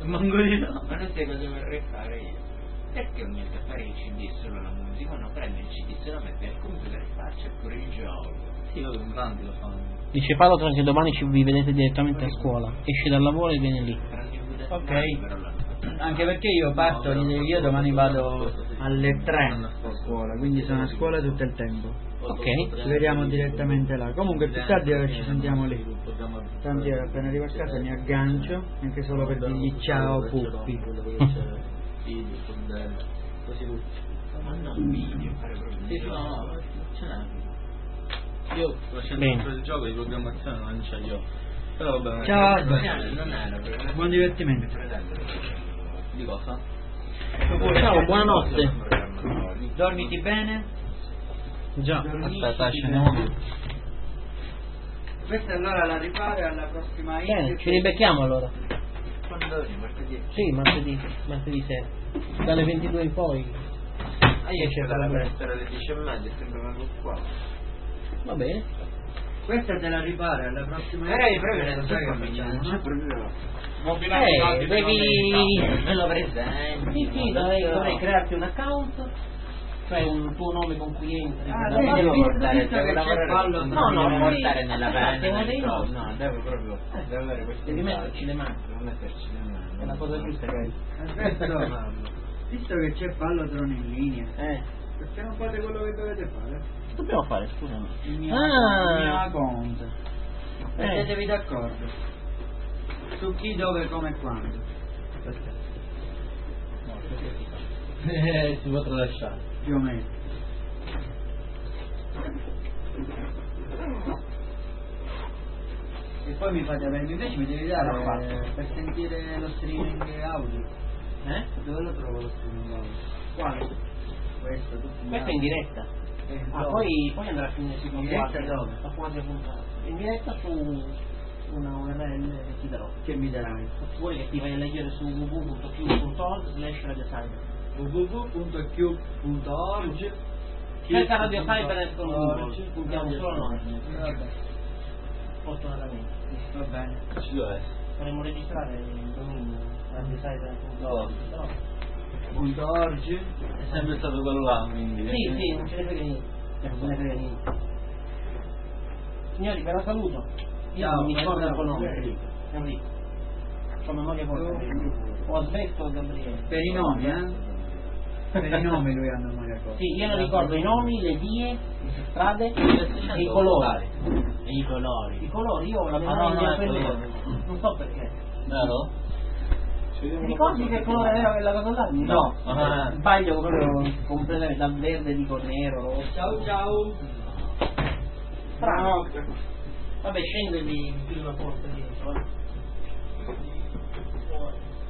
Manco di no. Ma non sai cosa vorrei fare io? Perché non metto a fare il CD solo la musica? No, prendo il CD, se lo metto nel computer e faccio pure il gioco. Sì, vabbè, in tanti lo fanno. Dice Palotron che domani vi vedete direttamente a scuola. Esce dal lavoro e viene lì. Ok. Anche perché io parto, io domani vado alle 3 a scuola, quindi sono a scuola tutto il tempo. Ok. Ci vediamo direttamente là. Comunque più tardi ora ci sentiamo lì. Tanti ora appena arrivo a casa mi aggancio, anche solo per dirgli ciao puppi. Manda un video, fare Sì, proprio no, ce n'è. Io facendo il gioco di programmazione non ce l'ho. Però vabbè. Ciao, non era buon divertimento. Di cosa? Ciao, buonanotte. Dormiti bene? Già. Aspetta, scendiamo qui. Questa allora la ripare alla prossima Bene, ci ribecchiamo allora. Quando martedì? Sì, martedì sera. Dalle 22 in poi. Ah, io c'è da prestare alle 10:30, sempre vengo qua. Va bene. Questa te la ripare alla prossima Magari proprio non so che Devi... me lo presenti. Sì, dovrei crearti un account, cioè un tuo nome con cui entri. Non devo portare, devo lavorare. No, devo portare nella devo dei penna. nomi. No, devo proprio. Devo avere questi. Devi metterci le mani. Devo metterci le mani. È la cosa giusta che hai. Aspetta, visto che c'è Pallotron in linea, perché non fate quello che dovete fare? Che dobbiamo fare, scusami? Il mio Ah, account. Mettetevi d'accordo su chi, dove, come e quando. Si può tralasciare. Più o meno. E poi mi fate avere, invece mi devi dare per sentire lo streaming audio. Dove lo trovo lo streaming audio? Quale? Questo, questo è in diretta. Poi andrà a finire su diretta dove? la quasi puntata. In diretta su una URL che ti darò. Che mi darai? Vuoi che ti vai a leggere su www.q.org/radiocyber. www.q.org. Cerca Radio Cyber con Google, puntiamo solo noi. Vabbè, Fortunatamente. va bene. Ci deve essere. Vorremmo registrare il dominio Radio Cyber. No. .org. È sempre stato quello là, quindi. Sì, non ce ne frega niente. Non ce ne frega niente. Signori, ve la saluto. Io non mi ricordo il nome. Enrico. Ho memoria corta. O Asbesto o Gabriele. Per i nomi, Per i nomi lui ha memoria corta. Sì, io non ricordo i nomi, le vie, le strade e i colori. E i colori. I colori, io ho la memoria no, non so perché. Vero? Ti ricordi che colore era quella cosa là? No. Sbaglio proprio completamente, dal verde dico nero, rosso. Ciao. Strano. Vabbè, scendo e vi chiudo la porta dietro.